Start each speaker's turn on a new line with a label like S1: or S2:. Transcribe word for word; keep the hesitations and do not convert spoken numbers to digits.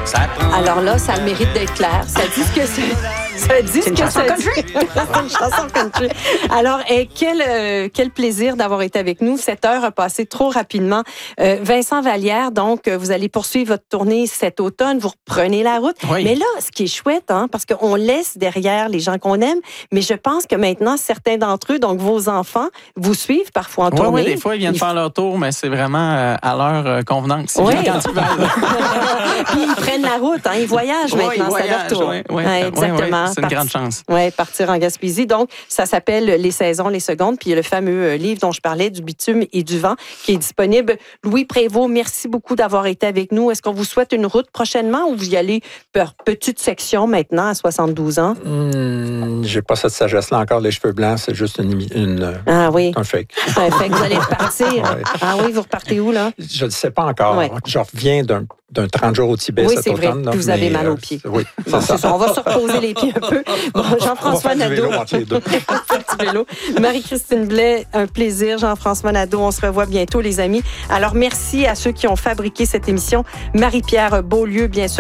S1: Alors là, ça a le mérite d'être clair. Ça dit ce que c'est. Ça dit ce que ça dit. C'est une chanson country. Alors, eh, quel, euh, quel plaisir d'avoir été avec nous. Cette heure a passé trop rapidement. Euh, Vincent Vallière, donc, vous allez poursuivre votre tournée cet automne. Vous reprenez la route.
S2: Oui.
S1: Mais là, ce qui est chouette, hein, parce qu'on laisse derrière les gens qu'on aime, mais je pense que maintenant, certains d'entre eux, donc vos enfants, vous suivent parfois en
S2: Oui,
S1: tournée.
S2: oui, des fois, ils viennent
S1: Ils...
S2: faire leur tour, mais c'est vraiment euh, à leur euh, convenance.
S1: Oui.
S2: Quand ils veulent.
S1: Puis ils prennent la route, hein, ils voyagent
S2: Oui,
S1: maintenant, c'est à leur tour.
S2: Oui, oui,
S1: ouais, exactement.
S2: Oui, oui, c'est une grande chance.
S1: Oui, partir en Gaspésie. Donc, ça s'appelle Les saisons, les secondes. Puis il y a le fameux livre dont je parlais, Du bitume et du vent, qui est disponible. Louis Prévost, merci beaucoup d'avoir été avec nous. Est-ce qu'on vous souhaite une route prochainement ou vous y allez par petite section maintenant à soixante-douze ans?
S3: Mmh, j'ai pas cette sagesse-là encore. Les cheveux blancs, c'est juste une, une
S1: ah oui.
S3: un fake.
S1: Un fake. Vous allez repartir. Ouais. Ah oui, vous repartez où, là?
S3: Je ne sais pas encore.
S1: Ouais.
S3: Je reviens d'un d'un trente jours au Tibet
S1: oui,
S3: cet
S1: c'est
S3: automne.
S1: Vrai. Puis vous avez mal aux pieds.
S3: Euh, oui, c'est
S1: bon,
S3: ça.
S1: ça. On va se reposer les pieds un peu. Bon, Jean-François Nadeau. vélo. Marie-Christine Blais, un plaisir. Jean-François Nadeau, on se revoit bientôt, les amis. Alors, merci à ceux qui ont fabriqué cette émission. Marie-Pierre Beaulieu, bien sûr.